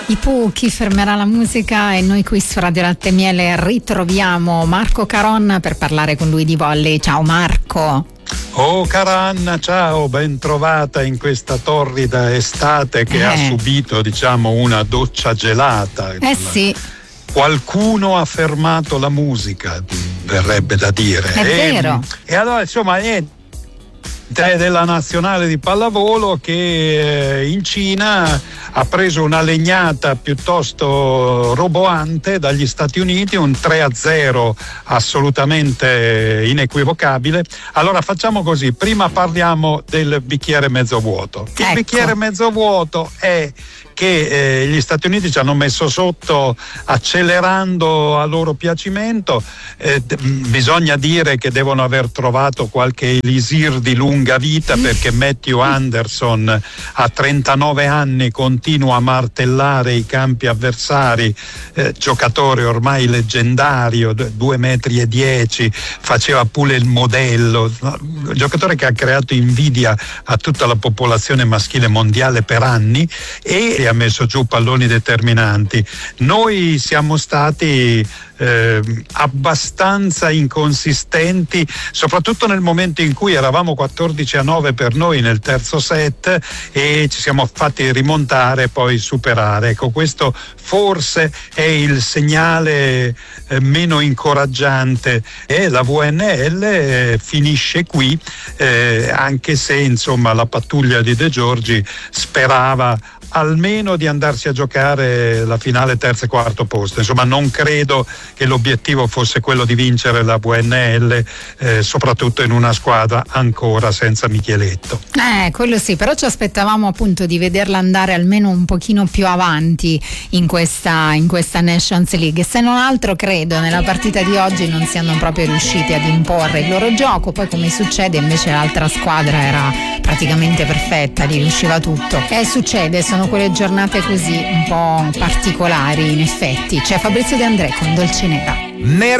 I Pooh, chi fermerà la musica, e noi qui su Radio Latte e Miele ritroviamo Marco Caron per parlare con lui di volley. Ciao Marco. Oh cara Anna, ciao, ben trovata in questa torrida estate che ha subito, diciamo, una doccia gelata. Sì. Qualcuno ha fermato la musica, verrebbe da dire. È vero. E allora, insomma, della nazionale di pallavolo che in Cina ha preso una legnata piuttosto roboante dagli Stati Uniti, un 3-0 assolutamente inequivocabile. Allora facciamo così, prima parliamo del bicchiere mezzo vuoto. Il bicchiere mezzo vuoto è che gli Stati Uniti ci hanno messo sotto accelerando a loro piacimento. Bisogna dire che devono aver trovato qualche elisir di lunga vita, perché Matthew Anderson a 39 anni continua a martellare i campi avversari, giocatore ormai leggendario, 2,10 metri, faceva pure il modello, giocatore che ha creato invidia a tutta la popolazione maschile mondiale per anni e ha messo giù palloni determinanti. Noi siamo stati abbastanza inconsistenti, soprattutto nel momento in cui eravamo 14-9 per noi nel terzo set e ci siamo fatti rimontare e poi superare. Ecco, questo forse è il segnale meno incoraggiante, e la VNL finisce qui, anche se insomma la pattuglia di De Giorgi sperava almeno di andarsi a giocare la finale terzo e quarto posto. Insomma, non credo che l'obiettivo fosse quello di vincere la VNL, soprattutto in una squadra ancora senza Micheletto. Quello sì, però ci aspettavamo appunto di vederla andare almeno un pochino più avanti in questa Nations League. Se non altro credo nella partita di oggi non siano proprio riusciti ad imporre il loro gioco, poi come succede invece l'altra squadra era praticamente perfetta, gli riusciva tutto. Succede, sono quelle giornate così un po' particolari in effetti. C'è Fabrizio De André con Dolce Nera.